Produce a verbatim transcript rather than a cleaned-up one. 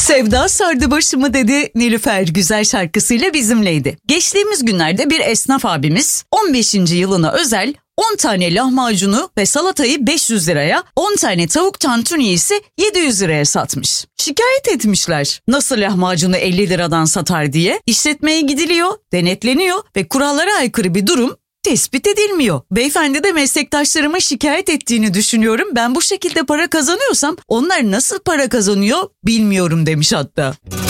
Sevda sardı başımı dedi Nilüfer güzel şarkısıyla bizimleydi. Geçtiğimiz günlerde bir esnaf abimiz on beşinci yılına özel on tane lahmacunu ve salatayı beş yüz liraya, on tane tavuk tantuni ise yedi yüz liraya satmış. Şikayet etmişler. Nasıl lahmacunu elli liradan satar diye. İşletmeye gidiliyor, denetleniyor ve kurallara aykırı bir durum tespit edilmiyor. Beyefendi de meslektaşlarıma şikayet ettiğini düşünüyorum. Ben bu şekilde para kazanıyorsam onlar nasıl para kazanıyor bilmiyorum demiş hatta.